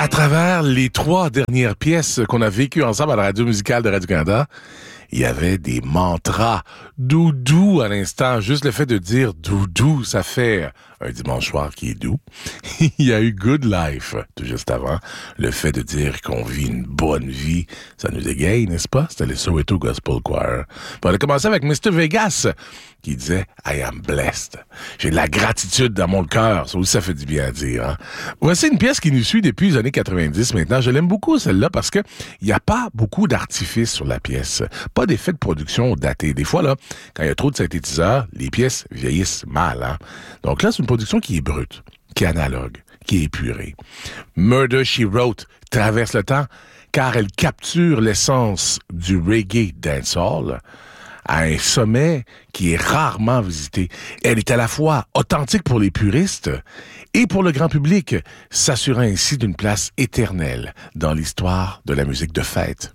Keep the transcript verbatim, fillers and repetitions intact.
À travers les trois dernières pièces qu'on a vécues ensemble à la radio musicale de Radio-Canada, il y avait des mantras. Doudou à l'instant. Juste le fait de dire doudou, ça fait un dimanche soir qui est doux. Il y a eu Good Life, tout juste avant. Le fait de dire qu'on vit une bonne vie, ça nous égaye, n'est-ce pas? C'était le Soweto Gospel Choir. Bon, on a commencé avec mister Vegas, qui disait « I am blessed ». J'ai de la gratitude dans mon cœur. Ça aussi, ça fait du bien à dire. Hein? Voici une pièce qui nous suit depuis les années quatre-vingt-dix maintenant. Je l'aime beaucoup, celle-là, parce que il n'y a pas beaucoup d'artifices sur la pièce. Pas d'effets de production datés. Des fois, là, quand il y a trop de synthétiseurs, les pièces vieillissent mal. Hein? Donc là, c'est une production qui est brute, qui est analogue, qui est épurée. Murder, She Wrote traverse le temps, car elle capture l'essence du reggae dancehall à un sommet qui est rarement visité. Elle est à la fois authentique pour les puristes et pour le grand public, s'assurant ainsi d'une place éternelle dans l'histoire de la musique de fête.